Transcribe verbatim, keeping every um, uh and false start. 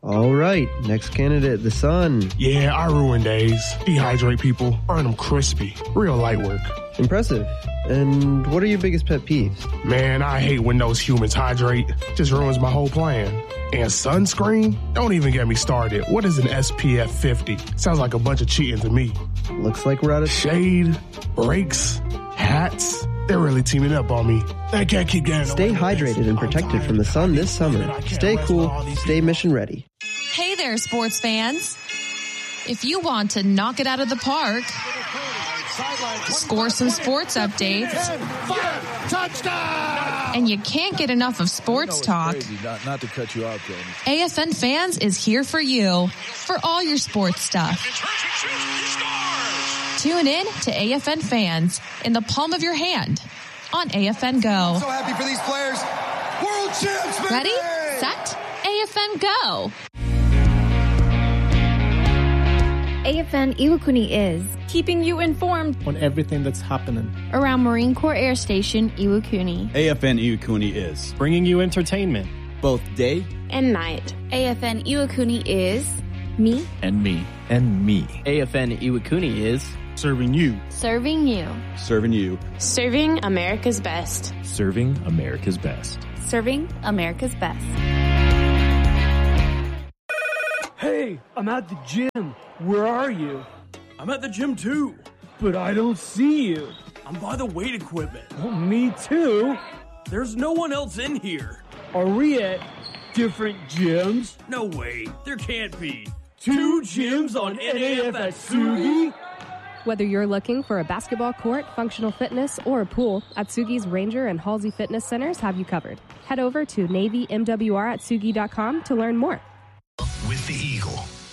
All right, next candidate, the sun. Yeah, I ruin days. Dehydrate people, burn them crispy. Real light work. Impressive. And what are your biggest pet peeves? Man, I hate when those humans hydrate. Just ruins my whole plan. And sunscreen? Don't even get me started. What is an S P F fifty? Sounds like a bunch of cheating to me. Looks like we're out of... Shade, brakes, hats. They're really teaming up on me. They can't keep getting Stay hydrated and protected from the sun this summer. Stay cool, stay mission ready. Hey there, sports fans. If you want to knock it out of the park, score some sports updates, and you can't get enough of sports talk, not, not to cut you off, Jamie. A F N Fans is here for you for all your sports stuff. Tune in to A F N Fans in the palm of your hand on A F N Go. I'm so happy for these players. World champs, baby! Ready, set, A F N Go. A F N Iwakuni is keeping you informed on everything that's happening around Marine Corps Air Station Iwakuni. A F N Iwakuni is bringing you entertainment both day and night. A F N Iwakuni is me and me and me. A F N Iwakuni is serving you, serving you, serving you, serving America's best, serving America's best, serving America's best. Hey, I'm at the gym. Where are you? I'm at the gym too. But I don't see you. I'm by the weight equipment. Well, me too. There's no one else in here. Are we at different gyms? No way. There can't be. Two gyms on N A F at Sugi? Whether you're looking for a basketball court, functional fitness, or a pool, Atsugi's Ranger and Halsey Fitness Centers have you covered. Head over to Navy M W R at Sugi dot com to learn more. With the Eagle.